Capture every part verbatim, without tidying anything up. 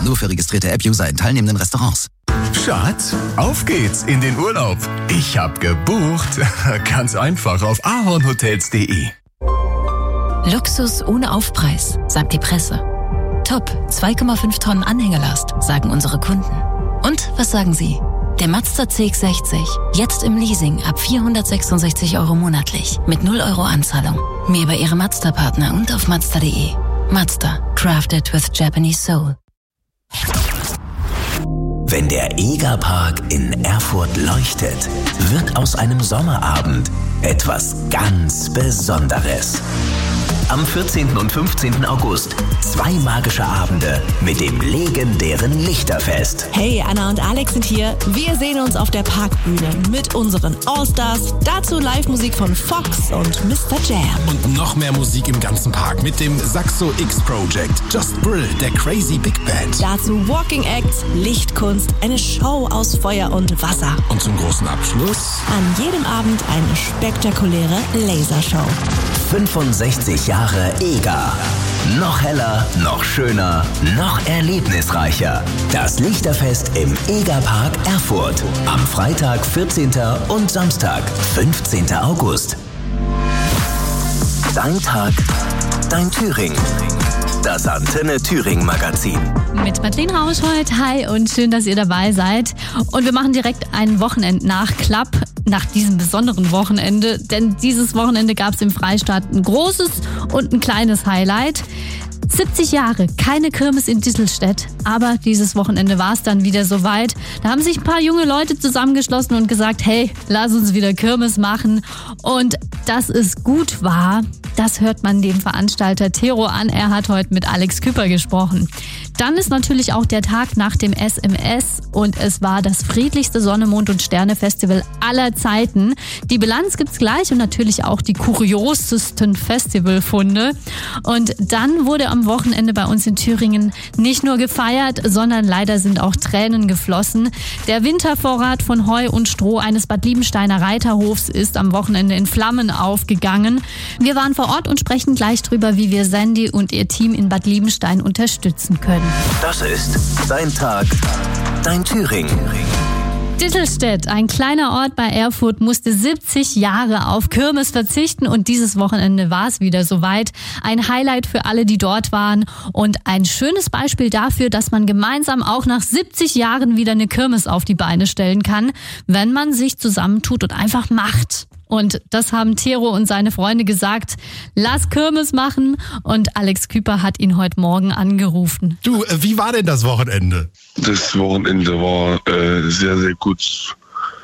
Nur für registrierte App-User in teilnehmenden Restaurants. Schatz, auf geht's in den Urlaub. Ich hab gebucht. Ganz einfach auf ahornhotels punkt de. Luxus ohne Aufpreis, sagt die Presse. Top, zwei Komma fünf Tonnen Anhängerlast, sagen unsere Kunden. Und was sagen Sie? Der Mazda C X sechzig, jetzt im Leasing ab vierhundertsechsundsechzig Euro monatlich, mit null Euro Anzahlung. Mehr bei Ihrem Mazda-Partner und auf mazda punkt de. Mazda, crafted with Japanese soul. Wenn der Egerpark in Erfurt leuchtet, wird aus einem Sommerabend etwas ganz Besonderes. Am vierzehnten und fünfzehnten August zwei magische Abende mit dem legendären Lichterfest. Hey, Anna und Alex sind hier. Wir sehen uns auf der Parkbühne mit unseren Allstars. Dazu Live-Musik von Fox und Mister Jam. Und noch mehr Musik im ganzen Park mit dem Saxo X Project, Just Brill, der Crazy Big Band. Dazu Walking Acts, Lichtkunst, eine Show aus Feuer und Wasser. Und zum großen Abschluss an jedem Abend eine spektakuläre Lasershow. fünfundsechzig Jahre Eger. Noch heller, noch schöner, noch erlebnisreicher. Das Lichterfest im Egerpark Erfurt. Am Freitag, vierzehnten und Samstag, fünfzehnten August. Dein Tag, dein Thüringen. Das Antenne Thüringen Magazin. Mit Madeleine Rauschhold. Hi und schön, dass ihr dabei seid. Und wir machen direkt einen Wochenend-Nachklapp nach diesem besonderen Wochenende. Denn dieses Wochenende gab es im Freistaat ein großes und ein kleines Highlight. siebzig Jahre, keine Kirmes in Distelstedt, aber dieses Wochenende war es dann wieder soweit. Da haben sich ein paar junge Leute zusammengeschlossen und gesagt, hey, lass uns wieder Kirmes machen. Und dass es gut war, das hört man dem Veranstalter Tero an. Er hat heute mit Alex Küpper gesprochen. Dann ist natürlich auch der Tag nach dem S M S und es war das friedlichste Sonne, Mond und Sterne Festival aller Zeiten. Die Bilanz gibt's gleich und natürlich auch die kuriosesten Festivalfunde. Und dann wurde am Wochenende bei uns in Thüringen nicht nur gefeiert, sondern leider sind auch Tränen geflossen. Der Wintervorrat von Heu und Stroh eines Bad Liebensteiner Reiterhofs ist am Wochenende in Flammen aufgegangen. Wir waren vor Ort und sprechen gleich drüber, wie wir Sandy und ihr Team in Bad Liebenstein unterstützen können. Das ist Dein Tag, dein Thüringen. Dittelstedt, ein kleiner Ort bei Erfurt, musste siebzig Jahre auf Kirmes verzichten und dieses Wochenende war es wieder soweit. Ein Highlight für alle, die dort waren und ein schönes Beispiel dafür, dass man gemeinsam auch nach siebzig Jahren wieder eine Kirmes auf die Beine stellen kann, wenn man sich zusammentut und einfach macht. Und das haben Tero und seine Freunde gesagt, lass Kirmes machen. Und Alex Küpper hat ihn heute Morgen angerufen. Du, wie war denn das Wochenende? Das Wochenende war äh, sehr, sehr gut.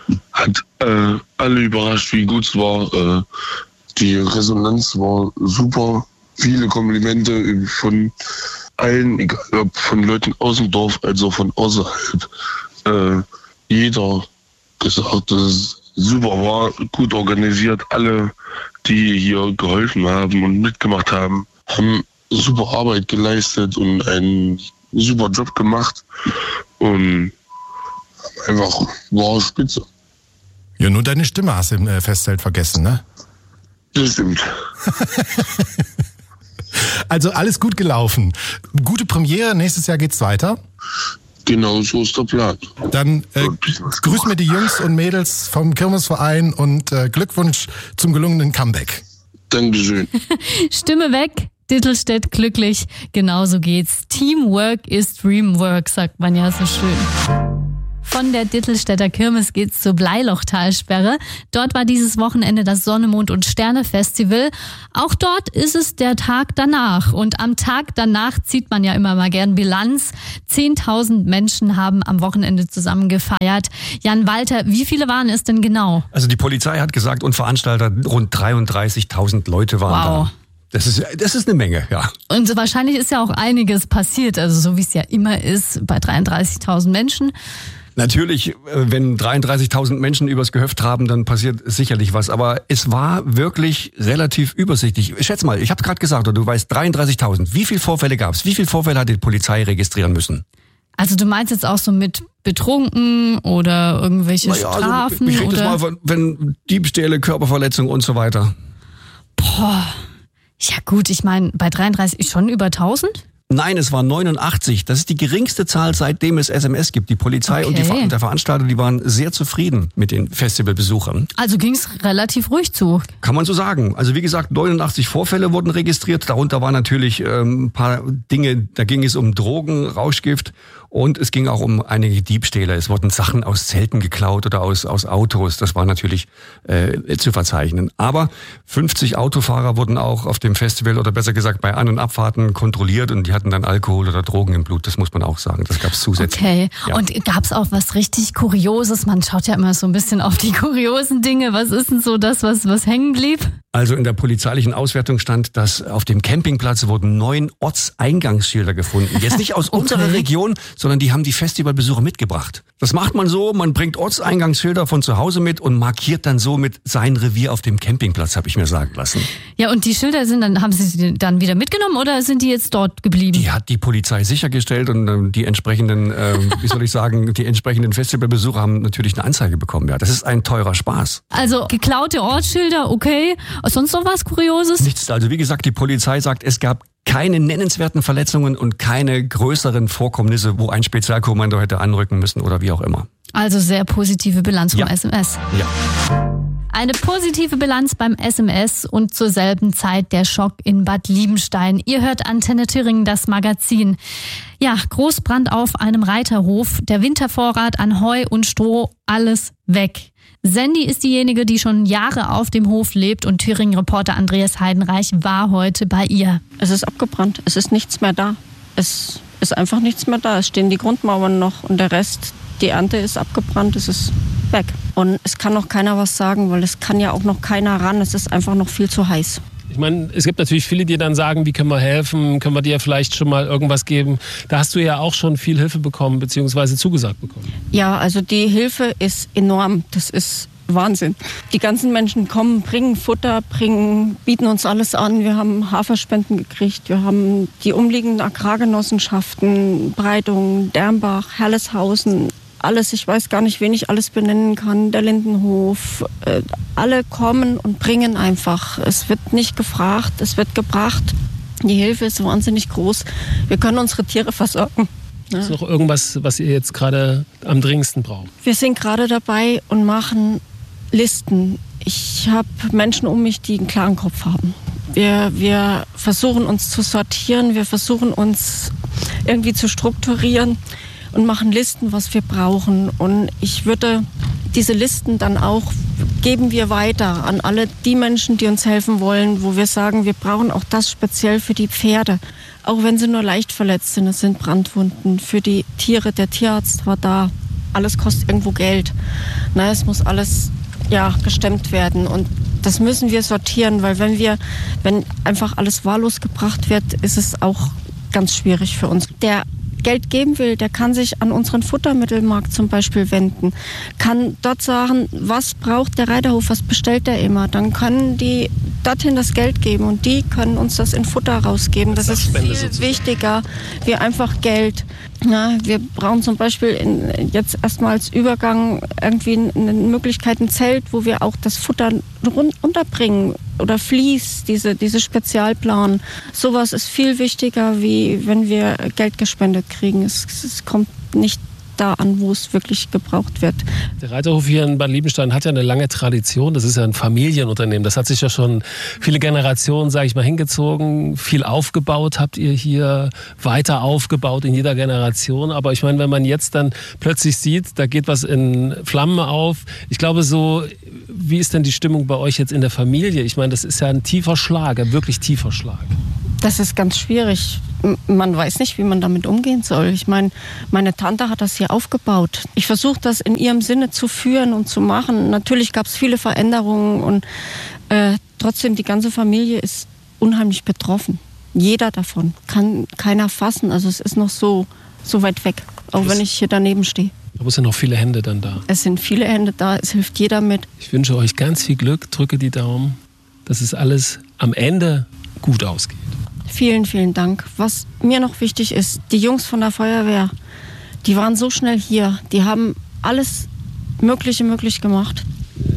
Hat äh, alle überrascht, wie gut es war. Äh, die Resonanz war super. Viele Komplimente von allen, egal ob von Leuten aus dem Dorf als auch von außerhalb. Äh, jeder gesagt, dass es super war, gut organisiert. Alle, die hier geholfen haben und mitgemacht haben, haben super Arbeit geleistet und einen super Job gemacht und einfach war spitze. Ja, nur deine Stimme hast du im äh, Festzelt vergessen, ne? Das stimmt. Also alles gut gelaufen. Gute Premiere, nächstes Jahr geht's weiter. Genau, so ist der Plan. Dann äh, grüß mir die Jungs und Mädels vom Kirmesverein und äh, Glückwunsch zum gelungenen Comeback. Dankeschön. Stimme weg, Dittelstedt glücklich, genauso geht's. Teamwork is Dreamwork, sagt man ja so schön. Von der Dittelstädter Kirmes geht's zur Bleilochtalsperre. Dort war dieses Wochenende das Sonne, Mond und Sterne Festival. Auch dort ist es der Tag danach. Und am Tag danach zieht man ja immer mal gern Bilanz. zehntausend Menschen haben am Wochenende zusammen gefeiert. Jan Walter, wie viele waren es denn genau? Also die Polizei hat gesagt und Veranstalter, rund dreiunddreißigtausend Leute waren wow. da. Das ist, das ist eine Menge, ja. Und wahrscheinlich ist ja auch einiges passiert. Also so wie es ja immer ist bei dreiunddreißigtausend Menschen. Natürlich, wenn dreiunddreißigtausend Menschen übers Gehöft traben, dann passiert sicherlich was. Aber es war wirklich relativ übersichtlich. Schätz mal, ich habe gerade gesagt, du weißt dreiunddreißigtausend. Wie viele Vorfälle gab es? Wie viele Vorfälle hat die Polizei registrieren müssen? Also du meinst jetzt auch so mit betrunken oder irgendwelche naja, Strafen? Also, ich rede oder? jetzt mal von wenn Diebstähle, Körperverletzung und so weiter. Boah, ja gut, ich meine bei dreiunddreißig schon über tausend? Nein, es war neunundachtzig. Das ist die geringste Zahl, seitdem es S M S gibt. Die Polizei Okay. und die, der Veranstalter, die waren sehr zufrieden mit den Festivalbesuchern. Also ging es relativ ruhig zu. Kann man so sagen. Also wie gesagt, neunundachtzig Vorfälle wurden registriert. Darunter waren natürlich ähm, ein paar Dinge, da ging es um Drogen, Rauschgift und es ging auch um einige Diebstähle. Es wurden Sachen aus Zelten geklaut oder aus, aus Autos. Das war natürlich äh, zu verzeichnen. Aber fünfzig Autofahrer wurden auch auf dem Festival oder besser gesagt bei An- und Abfahrten kontrolliert und die hatten dann Alkohol oder Drogen im Blut. Das muss man auch sagen. Das gab es zusätzlich. Okay. Ja. Und gab es auch was richtig Kurioses? Man schaut ja immer so ein bisschen auf die kuriosen Dinge. Was ist denn so das, was, was hängen blieb? Also in der polizeilichen Auswertung stand, dass auf dem Campingplatz wurden neun Ortseingangsschilder gefunden. Jetzt nicht aus Okay. unserer Region, sondern die haben die Festivalbesucher mitgebracht. Das macht man so, man bringt Ortseingangsschilder von zu Hause mit und markiert dann somit sein Revier auf dem Campingplatz, habe ich mir sagen lassen. Ja, und die Schilder sind dann, haben Sie sie dann wieder mitgenommen oder sind die jetzt dort geblieben? Die hat die Polizei sichergestellt und äh, die entsprechenden, äh, wie soll ich sagen, die entsprechenden Festivalbesucher haben natürlich eine Anzeige bekommen. Ja, das ist ein teurer Spaß. Also geklaute Ortsschilder, okay. Sonst noch was Kurioses? Nichts. Also wie gesagt, die Polizei sagt, es gab keine nennenswerten Verletzungen und keine größeren Vorkommnisse, wo ein Spezialkommando hätte anrücken müssen oder wie auch immer. Also sehr positive Bilanz vom Ja. S M S. Ja. Eine positive Bilanz beim S M S und zur selben Zeit der Schock in Bad Liebenstein. Ihr hört Antenne Thüringen, das Magazin. Ja, Großbrand auf einem Reiterhof. Der Wintervorrat an Heu und Stroh, alles weg. Sandy ist diejenige, die schon Jahre auf dem Hof lebt und Thüringen-Reporter Andreas Heidenreich war heute bei ihr. Es ist abgebrannt, es ist nichts mehr da. Es ist einfach nichts mehr da. Es stehen die Grundmauern noch und der Rest, die Ernte ist abgebrannt, es ist weg. Und es kann noch keiner was sagen, weil es kann ja auch noch keiner ran. Es ist einfach noch viel zu heiß. Ich meine, es gibt natürlich viele, die dann sagen, wie können wir helfen, können wir dir vielleicht schon mal irgendwas geben. Da hast du ja auch schon viel Hilfe bekommen, beziehungsweise zugesagt bekommen. Ja, also die Hilfe ist enorm. Das ist Wahnsinn. Die ganzen Menschen kommen, bringen Futter, bringen, bieten uns alles an. Wir haben Haferspenden gekriegt. Wir haben die umliegenden Agrargenossenschaften, Breitung, Dermbach, Herleshausen, alles. Ich weiß gar nicht, wen ich alles benennen kann. Der Lindenhof. Äh, alle kommen und bringen einfach. Es wird nicht gefragt, es wird gebracht. Die Hilfe ist wahnsinnig groß. Wir können unsere Tiere versorgen. Ja. Ist noch irgendwas, was ihr jetzt gerade am dringendsten braucht? Wir sind gerade dabei und machen Listen. Ich habe Menschen um mich, die einen klaren Kopf haben. Wir, wir versuchen uns zu sortieren, wir versuchen uns irgendwie zu strukturieren und machen Listen, was wir brauchen. Und ich würde diese Listen dann auch, geben wir weiter an alle die Menschen, die uns helfen wollen, wo wir sagen, wir brauchen auch das speziell für die Pferde. Auch wenn sie nur leicht verletzt sind, es sind Brandwunden. Für die Tiere, der Tierarzt war da. Alles kostet irgendwo Geld. Na, es muss alles ja, gestemmt werden. Und das müssen wir sortieren, weil wenn wir, wenn einfach alles wahllos gebracht wird, ist es auch ganz schwierig für uns. Der Geld geben will, der kann sich an unseren Futtermittelmarkt zum Beispiel wenden, kann dort sagen, was braucht der Reiterhof, was bestellt er immer. Dann können die dorthin das Geld geben und die können uns das in Futter rausgeben. Das ist viel wichtiger wie einfach Geld. Ja, wir brauchen zum Beispiel in, jetzt erstmal als Übergang irgendwie eine Möglichkeit, ein Zelt, wo wir auch das Futter run- unterbringen oder Vlies, diese, diese Spezialplan. Sowas ist viel wichtiger, wie wenn wir Geld gespendet kriegen. Es, es kommt nicht da an, wo es wirklich gebraucht wird. Der Reiterhof hier in Bad Liebenstein hat ja eine lange Tradition. Das ist ja ein Familienunternehmen. Das hat sich ja schon viele Generationen, sage ich mal, hingezogen. Viel aufgebaut habt ihr hier, weiter aufgebaut in jeder Generation. Aber ich meine, wenn man jetzt dann plötzlich sieht, da geht was in Flammen auf. Ich glaube so, wie ist denn die Stimmung bei euch jetzt in der Familie? Ich meine, das ist ja ein tiefer Schlag, ein wirklich tiefer Schlag. Das ist ganz schwierig. Man weiß nicht, wie man damit umgehen soll. Ich meine, meine Tante hat das hier aufgebaut. Ich versuche das in ihrem Sinne zu führen und zu machen. Natürlich gab es viele Veränderungen und äh, trotzdem die ganze Familie ist unheimlich betroffen. Jeder davon kann keiner fassen. Also es ist noch so, so weit weg, auch wenn ich hier daneben stehe. Da sind noch viele Hände dann da. Es sind viele Hände da, es hilft jeder mit. Ich wünsche euch ganz viel Glück, drücke die Daumen, dass es alles am Ende gut ausgeht. Vielen, vielen Dank. Was mir noch wichtig ist, die Jungs von der Feuerwehr, die waren so schnell hier. Die haben alles Mögliche möglich gemacht.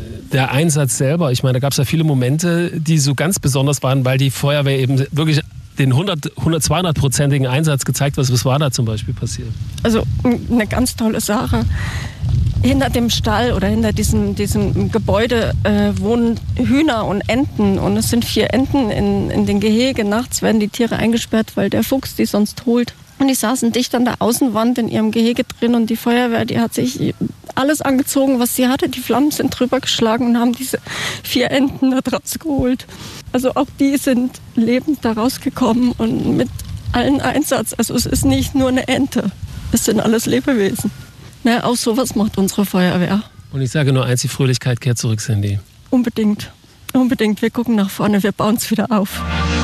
Der Einsatz selber, ich meine, da gab es ja viele Momente, die so ganz besonders waren, weil die Feuerwehr eben wirklich den hundert, hundert, zweihundert-prozentigen Einsatz gezeigt. Was, was war da zum Beispiel passiert? Also eine ganz tolle Sache. Hinter dem Stall oder hinter diesem, diesem Gebäude äh, wohnen Hühner und Enten. Und es sind vier Enten in, in den Gehege. Nachts werden die Tiere eingesperrt, weil der Fuchs die sonst holt. Und die saßen dicht an der Außenwand in ihrem Gehege drin. Und die Feuerwehr, die hat sich alles angezogen, was sie hatte. Die Flammen sind drüber geschlagen und haben diese vier Enten da draus geholt. Also auch die sind lebend da rausgekommen und mit allen Einsatz. Also es ist nicht nur eine Ente. Es sind alles Lebewesen. Na, auch sowas macht unsere Feuerwehr. Und ich sage nur eins, die Fröhlichkeit kehrt zurück, Cindy. Unbedingt. Unbedingt. Wir gucken nach vorne, wir bauen es wieder auf.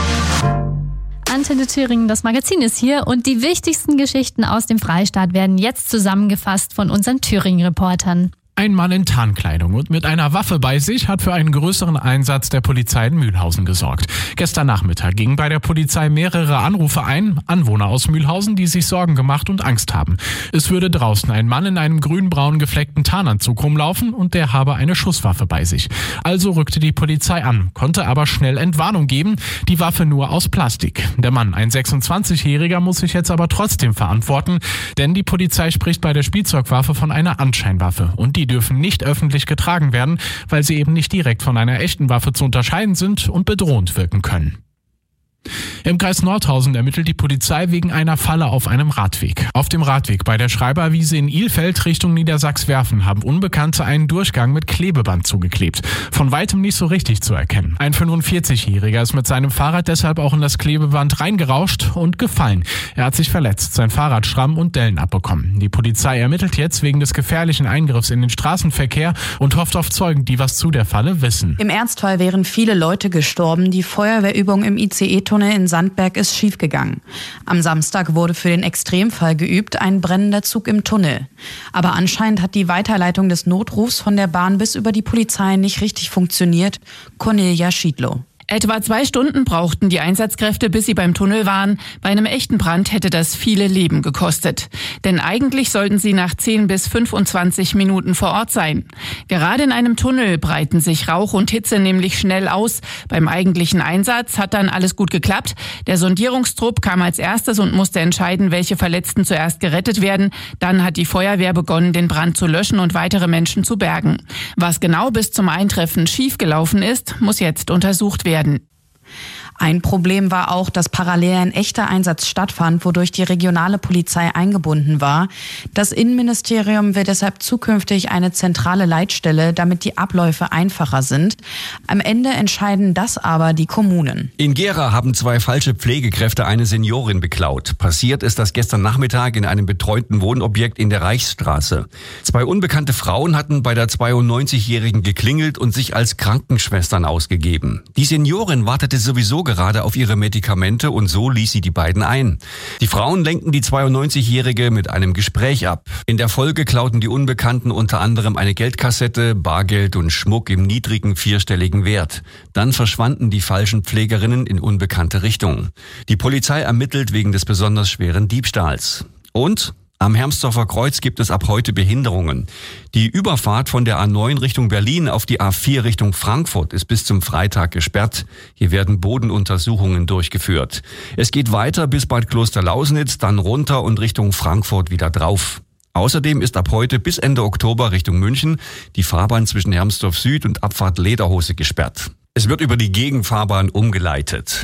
Antenne Thüringen, das Magazin ist hier und die wichtigsten Geschichten aus dem Freistaat werden jetzt zusammengefasst von unseren Thüringen-Reportern. Ein Mann in Tarnkleidung und mit einer Waffe bei sich hat für einen größeren Einsatz der Polizei in Mühlhausen gesorgt. Gestern Nachmittag gingen bei der Polizei mehrere Anrufe ein, Anwohner aus Mühlhausen, die sich Sorgen gemacht und Angst haben. Es würde draußen ein Mann in einem grün-braun gefleckten Tarnanzug rumlaufen und der habe eine Schusswaffe bei sich. Also rückte die Polizei an, konnte aber schnell Entwarnung geben, die Waffe nur aus Plastik. Der Mann, ein sechsundzwanzigjähriger, muss sich jetzt aber trotzdem verantworten, denn die Polizei spricht bei der Spielzeugwaffe von einer Anscheinwaffe und die dürfen nicht öffentlich getragen werden, weil sie eben nicht direkt von einer echten Waffe zu unterscheiden sind und bedrohend wirken können. Im Kreis Nordhausen ermittelt die Polizei wegen einer Falle auf einem Radweg. Auf dem Radweg bei der Schreiberwiese in Ilfeld Richtung Niedersachs-Werfen haben Unbekannte einen Durchgang mit Klebeband zugeklebt. Von weitem nicht so richtig zu erkennen. Ein fünfundvierzigjähriger ist mit seinem Fahrrad deshalb auch in das Klebeband reingerauscht und gefallen. Er hat sich verletzt, sein Fahrrad Schramm und Dellen abbekommen. Die Polizei ermittelt jetzt wegen des gefährlichen Eingriffs in den Straßenverkehr und hofft auf Zeugen, die was zu der Falle wissen. Im Ernstfall wären viele Leute gestorben. Die Feuerwehrübung im I C E-Tunnel in Sandberg ist schiefgegangen. Am Samstag wurde für den Extremfall geübt, ein brennender Zug im Tunnel. Aber anscheinend hat die Weiterleitung des Notrufs von der Bahn bis über die Polizei nicht richtig funktioniert. Cornelia Schiedlow. Etwa zwei Stunden brauchten die Einsatzkräfte, bis sie beim Tunnel waren. Bei einem echten Brand hätte das viele Leben gekostet. Denn eigentlich sollten sie nach zehn bis fünfundzwanzig Minuten vor Ort sein. Gerade in einem Tunnel breiten sich Rauch und Hitze nämlich schnell aus. Beim eigentlichen Einsatz hat dann alles gut geklappt. Der Sondierungstrupp kam als erstes und musste entscheiden, welche Verletzten zuerst gerettet werden. Dann hat die Feuerwehr begonnen, den Brand zu löschen und weitere Menschen zu bergen. Was genau bis zum Eintreffen schiefgelaufen ist, muss jetzt untersucht werden. Ein Problem war auch, dass parallel ein echter Einsatz stattfand, wodurch die regionale Polizei eingebunden war. Das Innenministerium will deshalb zukünftig eine zentrale Leitstelle, damit die Abläufe einfacher sind. Am Ende entscheiden das aber die Kommunen. In Gera haben zwei falsche Pflegekräfte eine Seniorin beklaut. Passiert ist das gestern Nachmittag in einem betreuten Wohnobjekt in der Reichsstraße. Zwei unbekannte Frauen hatten bei der zweiundneunzigjährigen geklingelt und sich als Krankenschwestern ausgegeben. Die Seniorin wartete sowieso gerade auf ihre Medikamente und so ließ sie die beiden ein. Die Frauen lenkten die zweiundneunzigjährige mit einem Gespräch ab. In der Folge klauten die Unbekannten unter anderem eine Geldkassette, Bargeld und Schmuck im niedrigen vierstelligen Wert. Dann verschwanden die falschen Pflegerinnen in unbekannte Richtungen. Die Polizei ermittelt wegen des besonders schweren Diebstahls. Und am Hermsdorfer Kreuz gibt es ab heute Behinderungen. Die Überfahrt von der A neun Richtung Berlin auf die A vier Richtung Frankfurt ist bis zum Freitag gesperrt. Hier werden Bodenuntersuchungen durchgeführt. Es geht weiter bis Bad Klosterlausnitz, dann runter und Richtung Frankfurt wieder drauf. Außerdem ist ab heute bis Ende Oktober Richtung München die Fahrbahn zwischen Hermsdorf Süd und Abfahrt Lederhose gesperrt. Es wird über die Gegenfahrbahn umgeleitet.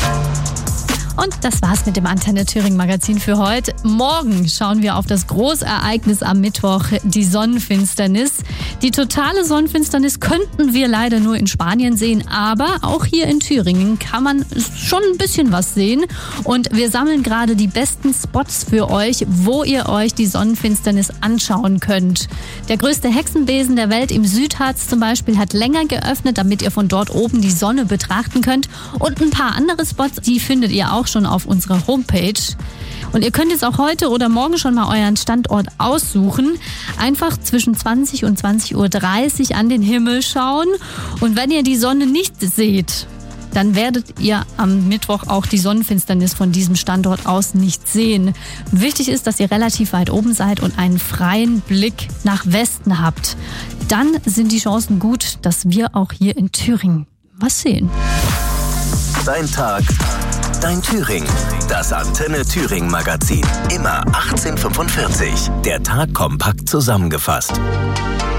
Und das war's mit dem Antenne Thüringen Magazin für heute. Morgen schauen wir auf das Großereignis am Mittwoch, die Sonnenfinsternis. Die totale Sonnenfinsternis könnten wir leider nur in Spanien sehen, aber auch hier in Thüringen kann man schon ein bisschen was sehen. Und wir sammeln gerade die besten Spots für euch, wo ihr euch die Sonnenfinsternis anschauen könnt. Der größte Hexenbesen der Welt im Südharz zum Beispiel hat länger geöffnet, damit ihr von dort oben die Sonne betrachten könnt. Und ein paar andere Spots, die findet ihr auch schon auf unserer Homepage. Und ihr könnt jetzt auch heute oder morgen schon mal euren Standort aussuchen. Einfach zwischen zwanzig und zwanzig Uhr dreißig an den Himmel schauen. Und wenn ihr die Sonne nicht seht, dann werdet ihr am Mittwoch auch die Sonnenfinsternis von diesem Standort aus nicht sehen. Wichtig ist, dass ihr relativ weit oben seid und einen freien Blick nach Westen habt. Dann sind die Chancen gut, dass wir auch hier in Thüringen was sehen. Dein Tag Dein Thüringen. Das Antenne Thüringen Magazin. Immer achtzehn Uhr fünfundvierzig. Der Tag kompakt zusammengefasst.